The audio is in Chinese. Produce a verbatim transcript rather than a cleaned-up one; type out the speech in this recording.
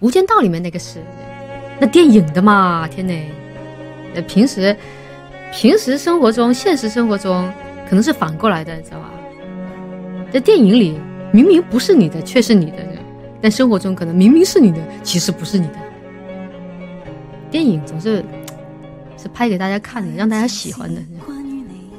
无间道里面那个是，那电影的嘛，天哪！呃，平时平时生活中，现实生活中可能是反过来的，知道吧？在电影里明明不是你的，却是你的，但生活中可能明明是你的，其实不是你的。电影总是是拍给大家看的，让大家喜欢的。